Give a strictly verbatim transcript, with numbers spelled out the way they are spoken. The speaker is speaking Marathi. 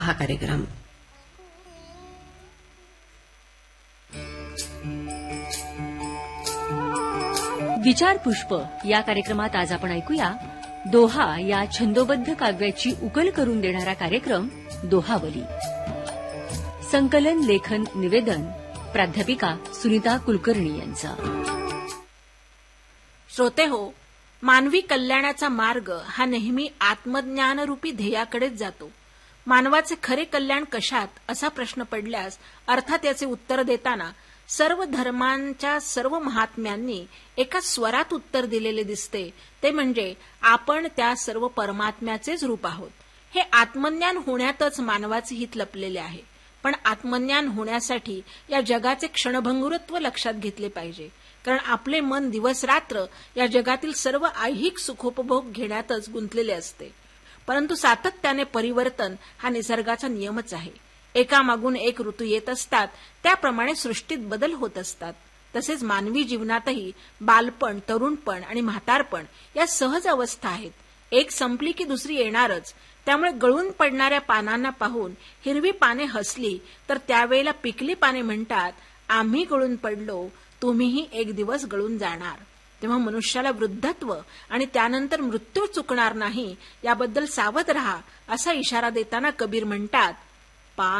हा कार्यक्रम. विचार पुष्प या कार्यक्रमात आज आपण ऐकूया दोहा या छंदोबद्ध काव्याची उकल करून देणारा कार्यक्रम दोहावली. संकलन, लेखन, निवेदन प्राध्यापिका सुनीता कुलकर्णी यांचा. श्रोते हो, मानवी कल्याणाचा मार्ग हा नेहमी आत्मज्ञानरूपी ध्येयाकडेच जातो. मानवाचे खरे कल्याण कशात असा प्रश्न पडल्यास अर्थात याचे उत्तर देताना सर्व धर्मांच्या सर्व महात्म्यांनी एका स्वरात उत्तर दिलेले दिसते, ते म्हणजे आपण त्या सर्व परमात्म्याचेच रूप आहोत. हे आत्मज्ञान होण्यातच मानवाचे हित लपलेले आहे. पण आत्मज्ञान होण्यासाठी या जगाचे क्षणभंगुरत्व लक्षात घेतले पाहिजे, कारण आपले मन दिवस रात्र या जगातील सर्व ऐहिक सुखोपभोग घेण्यातच गुंतलेले असते. परंतु सातत्याने परिवर्तन हा निसर्गाचा नियमच आहे. एकामागून एक ऋतू येत असतात, त्याप्रमाणे सृष्टीत बदल होत असतात. तसेच मानवी जीवनातही बालपण, तरुणपण आणि म्हातारपण या सहज अवस्था आहेत. एक संपली की दुसरी येणारच. त्यामुळे गळून पडणाऱ्या पानांना पाहून हिरवी पाने हसली तर त्यावेळेला पिकली पाने म्हणतात, आम्ही गळून पडलो, तुम्हीही एक दिवस गळून जाणार. तेव्हा मनुष्याला वृद्धत्व आणि त्यानंतर मृत्यू चुकणार नाही याबद्दल सावध रहा, असा इशारा देताना कबीर म्हणतात,